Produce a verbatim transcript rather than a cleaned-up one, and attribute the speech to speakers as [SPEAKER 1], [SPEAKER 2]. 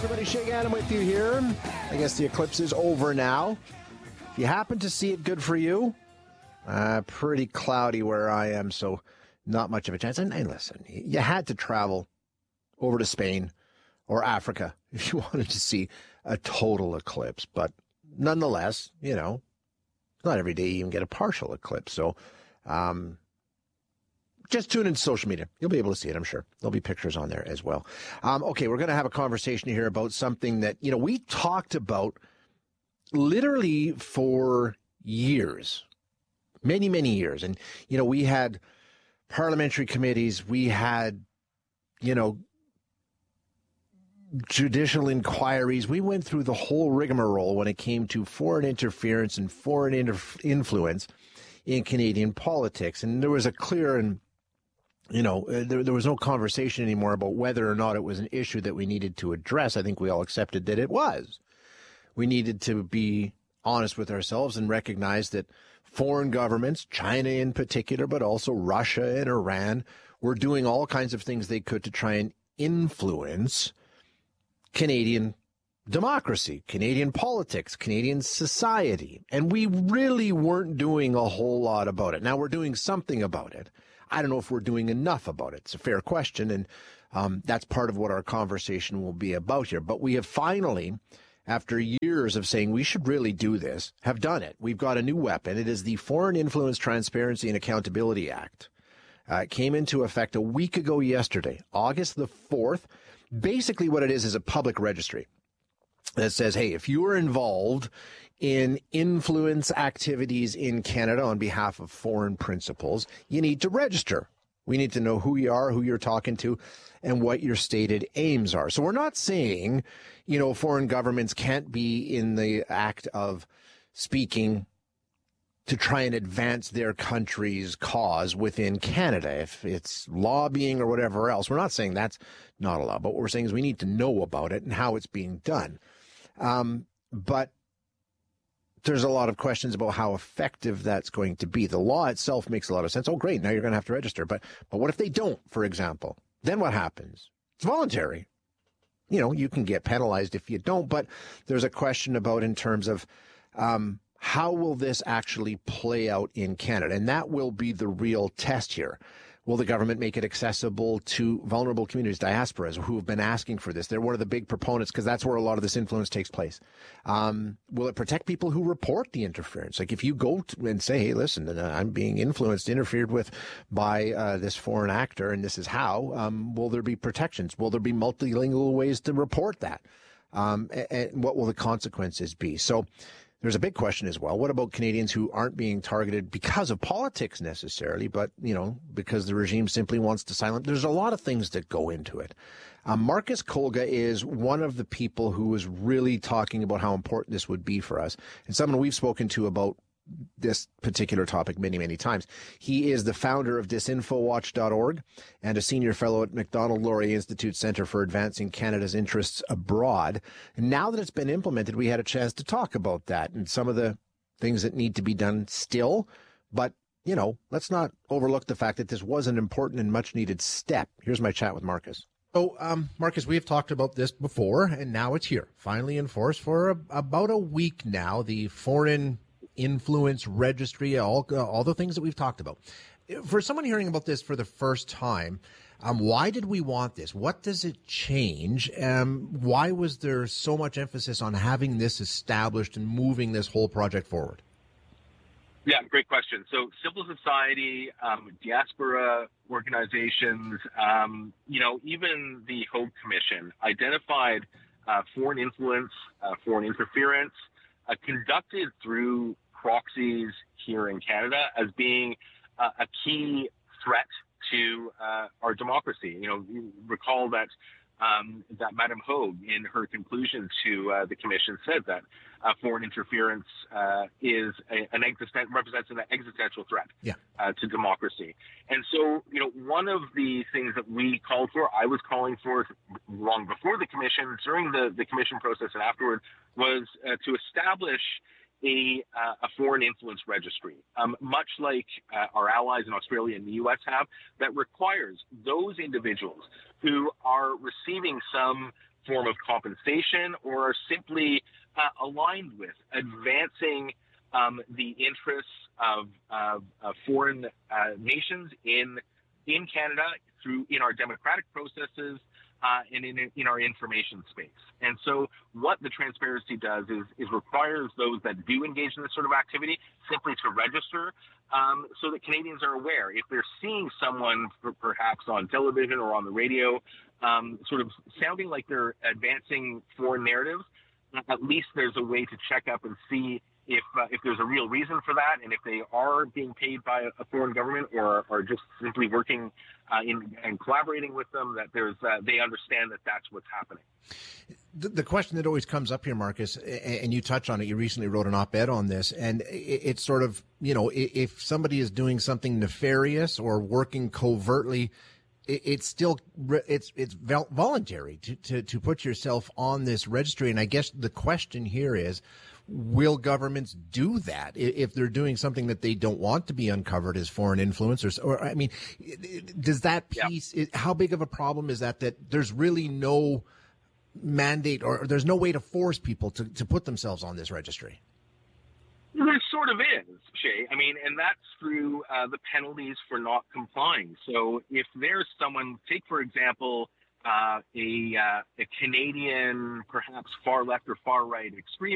[SPEAKER 1] everybody. Shea Adam with you here. I guess the eclipse is over now. If you happen to see it, good for you. Uh, pretty cloudy where I am, so not much of a chance. And, and listen, you had to travel over to Spain or Africa if you wanted to see a total eclipse. But nonetheless, you know, not every day you even get a partial eclipse. So um, just tune into social media. You'll be able to see it, I'm sure. There'll be pictures on there as well. Um, okay, we're going to have a conversation here about something that, you know, we talked about literally for years, many, many years. And, you know, we had parliamentary committees. We had, you know, judicial inquiries. We went through the whole rigmarole when it came to foreign interference and foreign inter- influence in Canadian politics. And there was a clear and, you know, there, there was no conversation anymore about whether or not it was an issue that we needed to address. I think we all accepted that it was. We needed to be honest with ourselves and recognize that foreign governments, China in particular, but also Russia and Iran, were doing all kinds of things they could to try and influence Canadian democracy, Canadian politics, Canadian society. And we really weren't doing a whole lot about it. Now we're doing something about it. I don't know if we're doing enough about it. It's a fair question, and um, that's part of what our conversation will be about here. But we have finally, after years of saying we should really do this, have done it. We've got a new weapon. It is the Foreign Influence Transparency and Accountability Act. Uh, it came into effect a week ago yesterday, August the fourth. Basically what it is is a public registry that says, hey, if you are involved in influence activities in Canada on behalf of foreign principals, you need to register. We need to know who you are, who you're talking to, and what your stated aims are. So we're not saying, you know, foreign governments can't be in the act of speaking to try and advance their country's cause within Canada. If it's lobbying or whatever else, we're not saying that's not allowed. But what we're saying is we need to know about it and how it's being done. Um, but there's a lot of questions about how effective that's going to be. The law itself makes a lot of sense. Oh, great. Now you're going to have to register. But, but what if they don't, for example? Then what happens? It's voluntary. You know, you can get penalized if you don't. But there's a question about in terms of um, how will this actually play out in Canada? And that will be the real test here. Will the government make it accessible to vulnerable communities, diasporas, who have been asking for this? They're one of the big proponents because that's where a lot of this influence takes place. Um, will it protect people who report the interference? Like if you go to and say, hey, listen, I'm being influenced, interfered with by uh, this foreign actor, and this is how, um, will there be protections? Will there be multilingual ways to report that? Um, and, and what will the consequences be? So there's a big question as well. What about Canadians who aren't being targeted because of politics necessarily, but, you know, because the regime simply wants to silence? There's a lot of things that go into it. Um, Marcus Kolga is one of the people who was really talking about how important this would be for us, and someone we've spoken to about this particular topic many, many times. He is the founder of disinfowatch dot org and a senior fellow at Macdonald-Laurier Institute Centre for Advancing Canada's Interests Abroad. And now that it's been implemented, we had a chance to talk about that and some of the things that need to be done still. But, you know, let's not overlook the fact that this was an important and much needed step. Here's my chat with Marcus.
[SPEAKER 2] So, um, Marcus, we have talked about this before, and now it's here, finally in force for a, about a week now, the Foreign Influence Registry, all uh, all the things that we've talked about. For someone hearing about this for the first time, um, why did we want this? What does it change? Um, why was there so much emphasis on having this established and moving this whole project forward?
[SPEAKER 3] Yeah, great question. So civil society, um, diaspora organizations, um, you know, even the Hope Commission identified uh, foreign influence, uh, foreign interference, uh, conducted through proxies here in Canada as being uh, a key threat to uh, our democracy. You know, you recall that um, that Madame Hogue, in her conclusion to uh, the commission, said that uh, foreign interference uh, is a, an existen- represents an existential threat
[SPEAKER 2] yeah.
[SPEAKER 3] uh, to democracy. And so, you know, one of the things that we called for, I was calling for long before the commission, during the, the commission process and afterward, was uh, to establish a, uh, a foreign influence registry, um, much like uh, our allies in Australia and the U S have, that requires those individuals who are receiving some form of compensation or are simply uh, aligned with advancing um, the interests of, of, of foreign uh, nations in in Canada through in our democratic processes uh, and in, in our information space. And so what the transparency does is, is requires those that do engage in this sort of activity simply to register um, so that Canadians are aware. If they're seeing someone for, perhaps on television or on the radio um, sort of sounding like they're advancing foreign narratives, at least there's a way to check up and see if uh, if there's a real reason for that, and if they are being paid by a foreign government or are just simply working uh, in and collaborating with them, that there's uh, they understand that that's what's happening.
[SPEAKER 2] The, the question that always comes up here, Marcus, and you touch on it, you recently wrote an op-ed on this, and it's sort of, you know, if somebody is doing something nefarious or working covertly, it's still it's it's voluntary to, to, to put yourself on this registry. And I guess the question here is, will governments do that if they're doing something that they don't want to be uncovered as foreign influencers? Or, I mean, does that piece, yep. how big of a problem is that, that there's really no mandate or there's no way to force people to, to put themselves on this registry?
[SPEAKER 3] There sort of is, Shay. I mean, and that's through uh, the penalties for not complying. So if there's someone, take, for example, uh, a, uh, a Canadian, perhaps far left or far right extremist,